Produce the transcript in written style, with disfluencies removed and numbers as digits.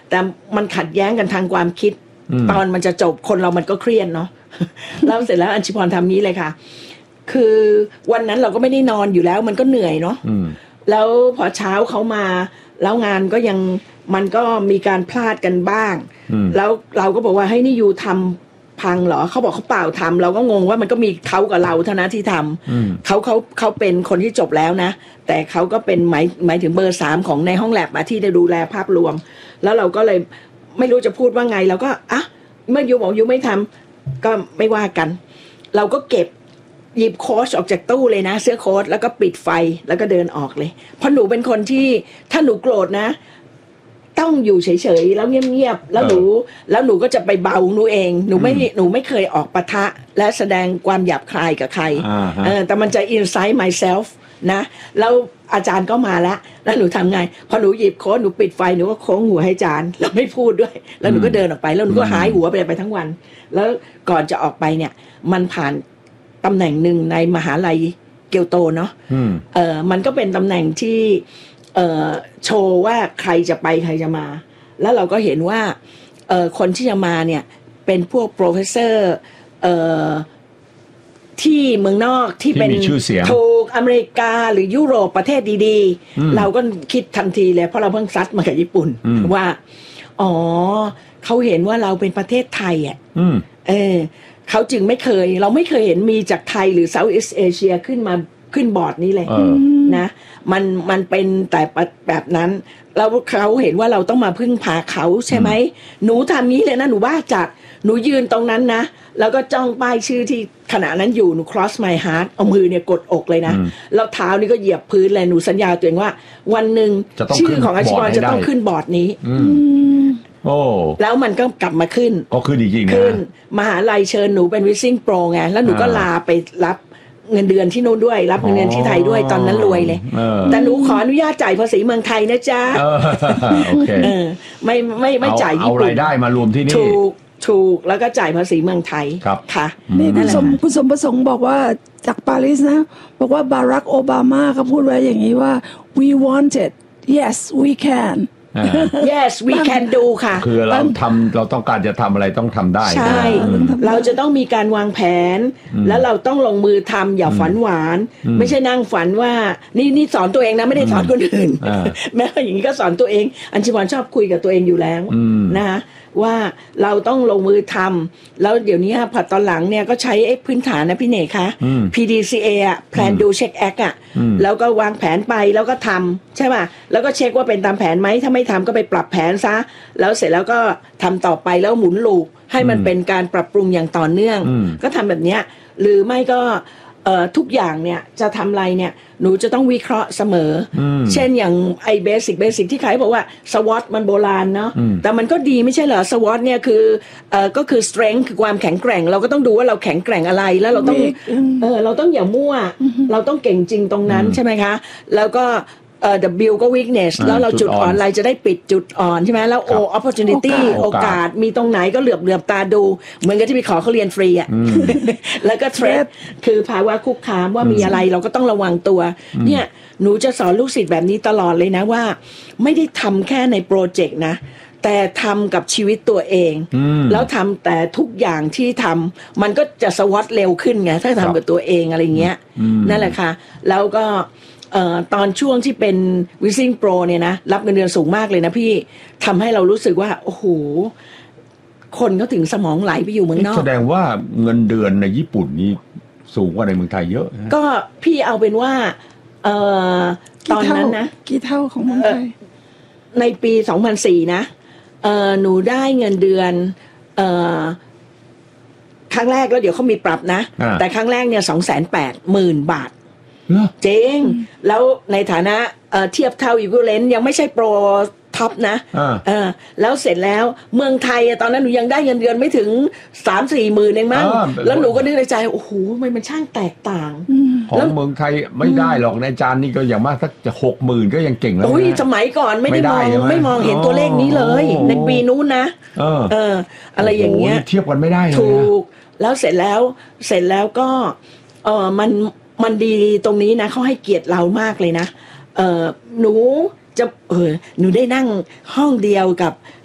แต่มันขัดแย้งกันทางความคิดตอนมันจะจบคนเรามันก็เครียดเนาะ แล้วเสร็จแล้วอัญชิพรทำนี้เลยค่ะคือวันนั้นเราก็ไม่ได้นอนอยู่แล้วมันก็เหนื่อยเนาะแล้วพอเช้าเขามาแล้วงานก็ยังมันก็มีการพลาดกันบ้างแล้วเราก็บอกว่าให้นี่ยูทำพังเหรอเขาบอกเขาเปล่าทำเราก็งงว่ามันก็มีเขากับเราเท่านั้นที่ทำเขาเป็นคนที่จบแล้วนะแต่เขาก็เป็นหมายถึงเบอร์3ของในห้องแลบที่ได้ดูแลภาพรวมแล้วเราก็เลยไม่รู้จะพูดว่าไงเราก็อ่ะเมื่อยูบอกยูไม่ทำก็ไม่ว่ากันเราก็เก็บหยิบโค้ชออกจากตู้เลยนะเสื้อโค้ชแล้วก็ปิดไฟแล้วก็เดินออกเลยเพราะหนูเป็นคนที่ถ้าหนูโกรธนะต้องอยู่เฉยๆแล้วเงียบๆแล้วหนูก็จะไปเบาหนูเองหนูไม่เคยออกปะทะและแสดงความหยาบคายกับใครแต่มันจะ inside myself นะแล้วอาจารย์ก็มาแล้วหนูทำไงพอหนูหยิบโค้ชหนูปิดไฟหนูก็โค้งหัวให้อาจารย์แล้วไม่พูดด้วยแล้วหนูก็เดินออกไปแล้วหนูก็หายหัวไปทั้งวันแล้วก่อนจะออกไปเนี่ยมันผ่านตำแหน่งหนึ่งในมหาลัยเกียวโตเนาะมันก็เป็นตำแหน่งที่โชว์ว่าใครจะไปใครจะมาแล้วเราก็เห็นว่าคนที่จะมาเนี่ยเป็นพวกโปรเฟสเซอร์ที่เมืองนอกที่เป็นถูกอเมริกาหรือยุโรปประเทศดีๆเราก็คิดทันทีเลยเพราะเราเพิ่งซัดมากับญี่ปุ่นว่าอ๋อเขาเห็นว่าเราเป็นประเทศไทยอ่ะเขาจึงเราไม่เคยเห็นมีจากไทยหรือเซาท์อีสต์เอเชียขึ้นบอร์ดนี้เลยนะมันเป็นแต่แบบนั้นแล้วเขาเห็นว่าเราต้องมาพึ่งพาเขาใช่ไหมหนูทำนี้เลยนะหนูบ้าจัดหนูยืนตรงนั้นนะแล้วก็จ้องป้ายชื่อที่ขณะนั้นอยู่หนู cross my heart เอามือเนี่ยกดอกเลยนะแล้วเท้านี่ก็เหยียบพื้นเลยหนูสัญญาตัวเองว่าวันหนึ่งชื่อของอาชีพจะต้องขึ้นบอร์ดนี้โอ้แล้วมันก็กลับมาขึ้นก็ขึ้นจริงๆนะขึ้นมหาลัยเชิญหนูเป็นวิซิ่งโปรไงแล้วหนูก็ลาไปรับเงินเดือนที่โน่นด้วยรับเงินเดือนที่ไทยด้วยตอนนั้นรวยเลยแต่หนูขออนุญาตจ่ายภาษีเมืองไทยนะจ๊ะโอเคไม่จ่ายญี่ปุ่นเอารายได้มารวมที่นี่ถูกแล้วก็จ่ายภาษีเมืองไทยค่ะนี่คุณสมประสงค์บอกว่าจากปารีสนะบอกว่าบารักโอบามาเขาพูดไว้อย่างนี้ว่า we want it yes we can yes we can do ค่ะคือเราต้องการจะทำอะไรต้องทำได้ใช่เราจะต้องมีการวางแผนแล้วเราต้องลงมือทำอย่าฝันหวานไม่ใช่นั่งฝันว่านี่สอนตัวเองนะไม่ได้สอนคนอื่นแม้อย่างนี้ก็สอนตัวเองอัญชิพรชอบคุยกับตัวเองอยู่แล้วนะคะว่าเราต้องลงมือทำแล้วเดี๋ยวนี้พอตอนหลังเนี่ยก็ใช้พื้นฐานนะพี่เนกคะ PDCA อ่ะ Plan Do Check Act อ่ะแล้วก็วางแผนไปแล้วก็ทำใช่ป่ะแล้วก็เช็คว่าเป็นตามแผนไหมถ้าไม่ทำก็ไปปรับแผนซะแล้วเสร็จแล้วก็ทำต่อไปแล้วหมุนลูปให้มันเป็นการปรับปรุงอย่างต่อเนื่องก็ทำแบบเนี้ยหรือไม่ก็ทุกอย่างเนี่ยจะทำอะไรเนี่ยหนูจะต้องวิเคราะห์เสมอเช่นอย่างไอ้เบสิกที่ใครบอกว่า SWOT มันโบราณเนาะแต่มันก็ดีไม่ใช่เหรอ SWOT เนี่ยคือก็คือ strength คือความแข็งแกร่งเราก็ต้องดูว่าเราแข็งแกร่งอะไรแล้วเราต้องเราต้องอย่ามั่วเราต้องเก่งจริงตรงนั้นใช่ไหมคะแล้วก็W ก็ weakness แล้วเราจุดอ่อนอะไรจะได้ปิดจุดอ่อนใช่ไหมแล้ว opportunity โอกาสมีตรงไหนก็เหลือบตาดูเหมือนกับที่ไปขอเขาเรียนฟรีอ่ะแล้วก็ threat คือภาวะคุกคามว่ามีอะไรเราก็ต้องระวังตัวเนี่ยหนูจะสอนลูกศิษย์แบบนี้ตลอดเลยนะว่าไม่ได้ทำแค่ในโปรเจกต์นะแต่ทำกับชีวิตตัวเองแล้วทำแต่ทุกอย่างที่ทำมันก็จะสวอตเร็วขึ้นไงถ้าทำกับตัวเองอะไรเงี้ยนั่นแหละค่ะแล้วก็ตอนช่วงที่เป็นวิซิ่งโปรเนี่ยนะรับเงินเดือนสูงมากเลยนะพี่ทำให้เรารู้สึกว่าโอ้โหคนเขาถึงสมองไหลไปอยู่เมืองนอกแสดงว่าเงินเดือนในญี่ปุ่นนี่สูงกว่าในเมืองไทยเยอะนะก็พี่เอาเป็นว่าตอนนั้นนะกี่เท่าของเมืองไทยในปี2004นะหนูได้เงินเดือนครั้งแรกแล้วเดี๋ยวเขามีปรับนะแต่ครั้งแรกเนี่ย280,000 บาทเจ๊งแล้วในฐานะเทียบเท่าอีกูเลนยังไม่ใช่โปรท็อปนะแล้วเสร็จแล้วเมืองไทยตอนนั้นหนูยังได้เงินเดือนไม่ถึง 3-4 หมื่นเองมั้งแล้วหนูก็นึกในใจโอ้โหมันช่างแตกต่างของเมืองไทยไม่ได้หรอกในจานนี่ก็อย่างมากสักจะ 60,000 ก็ยังเก่งแล้วนะสมัยก่อนไม่มองเห็นตัวเลขนี้เลยในปีนู้นนะอะไรอย่างเงี้ยเทียบกันไม่ได้เลยถูกแล้วเสร็จแล้วก็มันดีตรงนี้นะเขาให้เกียรติเรามากเลยนะหนูได้นั่งห้องเดียวกับ